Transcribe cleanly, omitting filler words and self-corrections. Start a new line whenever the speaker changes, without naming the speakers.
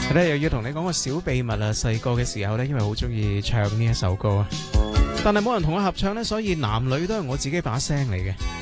咧又要同你講個小秘密啊！細個嘅時候咧，因為好中意唱呢一首歌啊，但係冇人同我合唱咧，所以男女都係我自己把聲嚟嘅。